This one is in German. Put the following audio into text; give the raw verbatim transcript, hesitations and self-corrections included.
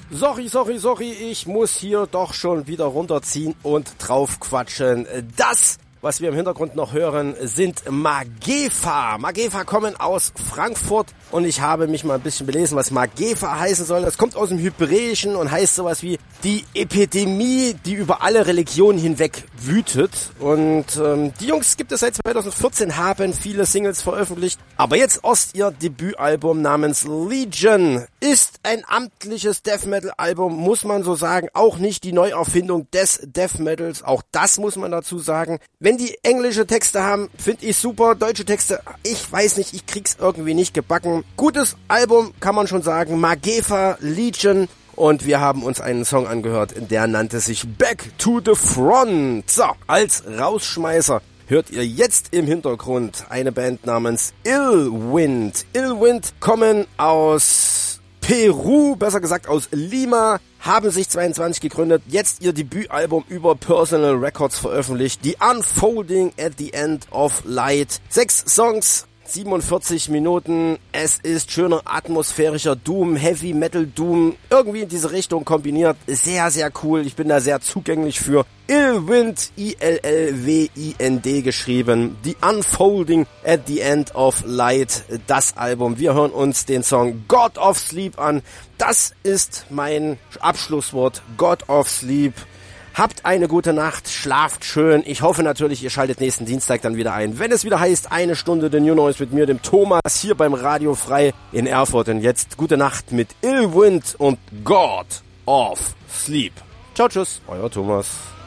Sorry, sorry, sorry, ich muss hier doch schon wieder runterziehen und drauf quatschen. Das, was wir im Hintergrund noch hören, sind Magefa. Magefa kommen aus Frankfurt und ich habe mich mal ein bisschen belesen, was Magefa heißen soll. Das kommt aus dem Hebräischen und heißt sowas wie die Epidemie, die über alle Religionen hinweg wütet. Und ähm, die Jungs gibt es seit zweitausendvierzehn, haben viele Singles veröffentlicht. Aber jetzt erst ihr Debütalbum namens Legion ist ein amtliches Death Metal Album, muss man so sagen. Auch nicht die Neuerfindung des Death Metals, auch das muss man dazu sagen. Wenn die englische Texte haben, finde ich super. Deutsche Texte, ich weiß nicht, ich krieg's irgendwie nicht gebacken. Gutes Album, kann man schon sagen. Magefa, Legion. Und wir haben uns einen Song angehört, der nannte sich Back to the Front. So, als Rausschmeißer hört ihr jetzt im Hintergrund eine Band namens Illwind. Illwind kommen aus Peru, besser gesagt aus Lima, haben sich zweiundzwanzig gegründet, jetzt ihr Debütalbum über Personal Records veröffentlicht, The Unfolding at the End of Light. Sechs Songs, siebenundvierzig Minuten, es ist schöner atmosphärischer Doom, Heavy Metal Doom, irgendwie in diese Richtung kombiniert, sehr, sehr cool, ich bin da sehr zugänglich für. Illwind, I L L W I N D geschrieben, The Unfolding at the End of Light, das Album. Wir hören uns den Song God of Sleep an, das ist mein Abschlusswort, God of Sleep. Habt eine gute Nacht, schlaft schön. Ich hoffe natürlich, ihr schaltet nächsten Dienstag dann wieder ein, wenn es wieder heißt, eine Stunde The New Noise mit mir, dem Thomas, hier beim Radio Frei in Erfurt. Und jetzt gute Nacht mit Illwind und God of Sleep. Ciao, tschüss, euer Thomas.